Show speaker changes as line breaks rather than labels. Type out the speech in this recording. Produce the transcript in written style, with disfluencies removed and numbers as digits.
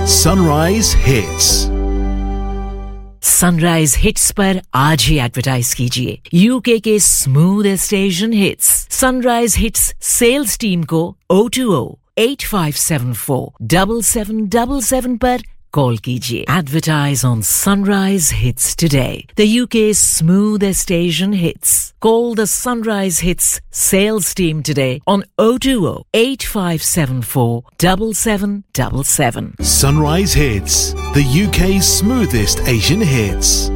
Sunrise Hits.
Sunrise hits पर आज ही advertise कीजिए यूके के smoothest Asian hits sunrise hits sales team को 020-8574-7777 पर कॉल कीजिए advertise on sunrise hits today the UK smoothest Asian hits call the sunrise hits sales team today on 020-8574-7777
Sunrise Hits, the UK's smoothest Asian hits.